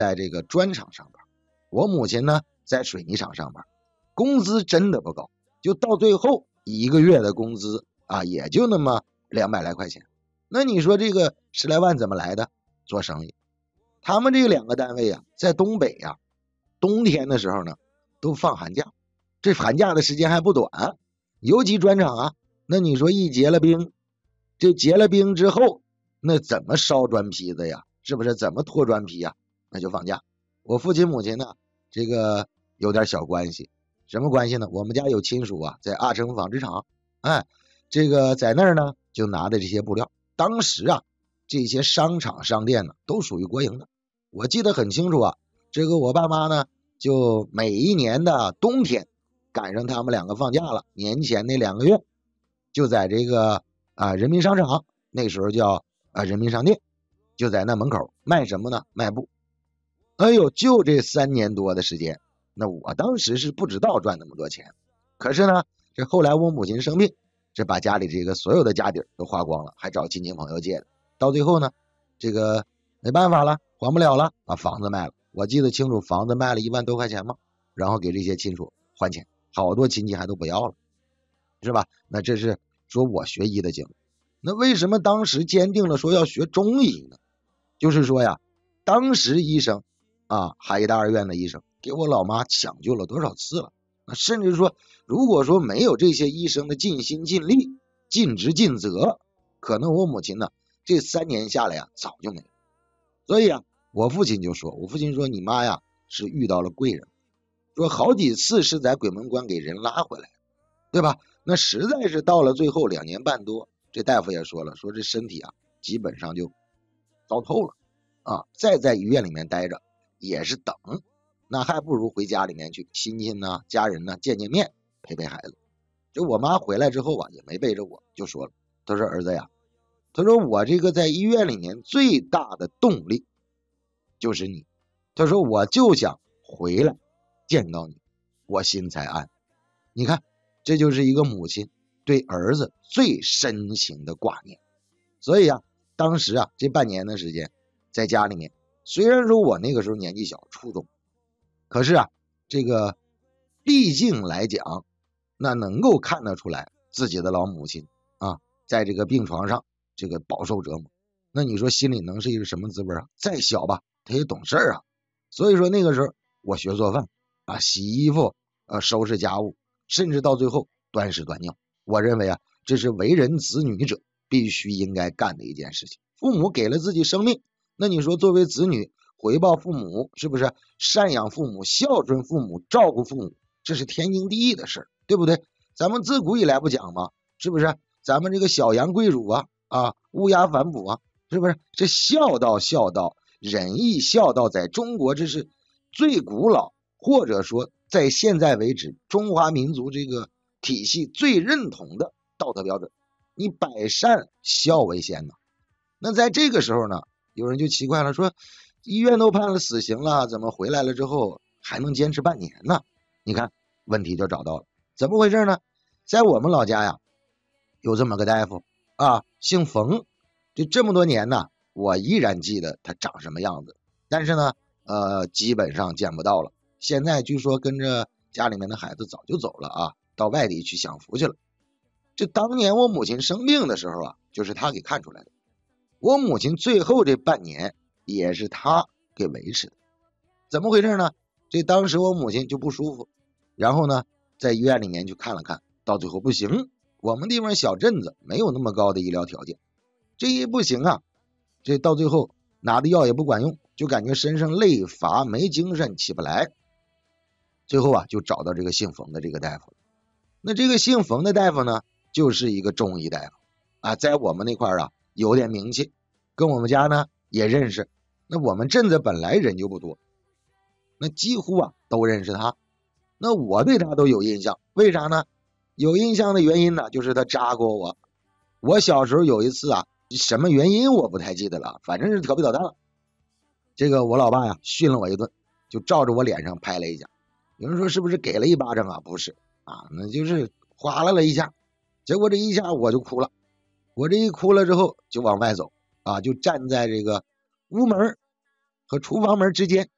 在这个砖厂上班，我母亲呢在水泥厂上班，工资真的不高，就到最后一个月的工资啊，也就那么200来块钱。那你说这个10来万怎么来的？做生意。他们这2个单位啊，在东北啊，冬天的时候呢，都放寒假，这寒假的时间还不短。尤其砖厂啊，那你说一结了冰，这结了冰之后，那怎么烧砖坯子呀？是不是怎么拖砖坯呀？那就放假。我父亲母亲呢，这个有点小关系。什么关系呢？我们家有亲属啊，在阿城纺织厂，哎，这个在那儿呢就拿的这些布料。当时啊，这些商场商店呢都属于国营的。我记得很清楚啊，这个我爸妈呢就每一年的冬天赶上他们2个放假了，年前那2个月就在这个人民商场，那时候叫人民商店，就在那门口卖什么呢？卖布。哎呦，就这3年多的时间，那我当时是不知道赚那么多钱。可是呢，这后来我母亲生病，这把家里这个所有的家底都花光了，还找亲戚朋友借的。到最后呢，这个没办法了，还不了了，把房子卖了。我记得清楚，房子卖了1万多块钱嘛，然后给这些亲属还钱，好多亲戚还都不要了，是吧？那这是说我学医的经历。那为什么当时坚定了说要学中医呢？就是说呀，当时医生海医大二院的医生给我老妈抢救了多少次了？那甚至说，如果说没有这些医生的尽心尽力、尽职尽责，可能我母亲呢这3年下来呀早就没了。所以啊，我父亲说你妈呀是遇到了贵人，说好几次是在鬼门关给人拉回来，对吧？那实在是到了最后2年半多，这大夫也说了，说这身体啊基本上就糟透了啊，再在医院里面待着也是等，那还不如回家里面去亲戚呢、家人呢见见面，陪陪孩子。就我妈回来之后啊，也没背着我，就说了，她说儿子呀，她说我这个在医院里面最大的动力就是你，她说我就想回来见到你，我心才安。你看，这就是一个母亲对儿子最深情的挂念。所以啊，当时啊这半年的时间在家里面，虽然说我那个时候年纪小，初中，可是啊这个毕竟来讲，那能够看得出来自己的老母亲在这个病床上这个饱受折磨，那你说心里能是一个什么滋味啊？再小吧他也懂事啊。所以说那个时候我学做饭洗衣服收拾家务，甚至到最后端屎端尿。我认为啊，这是为人子女者必须应该干的一件事情。父母给了自己生命，那你说作为子女回报父母，是不是赡养父母、孝顺父母、照顾父母，这是天经地义的事，对不对？咱们自古以来不讲吗？是不是？咱们这个小羊跪乳乌鸦反哺是不是？这孝道仁义孝道在中国这是最古老，或者说在现在为止中华民族这个体系最认同的道德标准。你百善孝为先呢。那在这个时候呢，有人就奇怪了，说医院都判了死刑了，怎么回来了之后还能坚持半年呢？你看问题就找到了。怎么回事呢？在我们老家呀，有这么个大夫姓冯，这么多年呢，我依然记得他长什么样子，但是呢基本上见不到了。现在据说跟着家里面的孩子早就走了到外地去享福去了。这当年我母亲生病的时候就是他给看出来的。我母亲最后这半年也是他给维持的。怎么回事呢？这当时我母亲就不舒服，然后呢在医院里面去看了看，到最后不行，我们地方小镇子没有那么高的医疗条件，这一不行这到最后拿的药也不管用，就感觉身上累乏没精神起不来。最后就找到这个姓冯的这个大夫。那这个姓冯的大夫呢，就是一个中医大夫在我们那块有点名气，跟我们家呢也认识。那我们镇子本来人就不多，那几乎都认识他。那我对他都有印象，为啥呢？有印象的原因呢，就是他扎过我。我小时候有一次什么原因我不太记得了，反正是调皮捣蛋了。这个我老爸训了我一顿，就照着我脸上拍了一下。有人说是不是给了一巴掌不是那就是划了一下。结果这一下我就哭了，我这一哭了之后就往外走就站在这个屋门和厨房门之间